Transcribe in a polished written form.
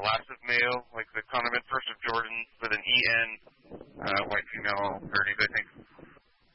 last of Mayo, like the condiment first of Jordan with an EN, white female, 30s, I think.